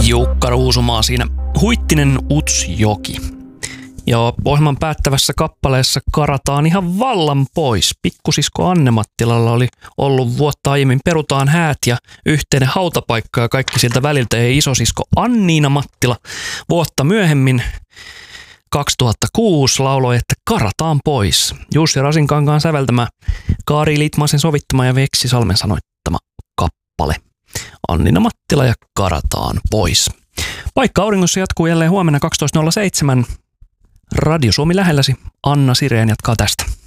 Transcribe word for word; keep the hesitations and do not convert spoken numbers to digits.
Jukka Ruusumaa siinä. Huittinen Utsjoki. Ja ohjelman päättävässä kappaleessa karataan ihan vallan pois. Pikkusisko Anne-Mattilalla oli ollut vuotta aiemmin Perutaan häät ja yhteinen hautapaikka ja kaikki siltä väliltä. Ja isosisko Anniina Mattila vuotta myöhemmin kaksituhattakuusi lauloi, että karataan pois. Jussi Rasinkankaan säveltämä, Kaari Litmasen sovittama ja Veksi Salmen sanoittama kappale. Anniina Mattila ja karataan pois. Paikka auringossa jatkuu jälleen huomenna kaksitoista nolla seitsemän. Radio Suomi lähelläsi. Anna Sireen jatkaa tästä.